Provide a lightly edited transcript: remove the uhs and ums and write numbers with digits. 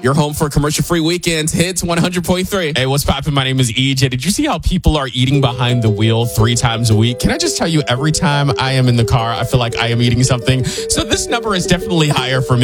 Your home for commercial-free weekends. Hits 100.3. Hey, what's poppin'? My name is EJ. Did you see how people are eating behind the wheel 3 times a week? Can I just tell you, every time I am in the car, I feel like I am eating something. So this number is definitely higher for me.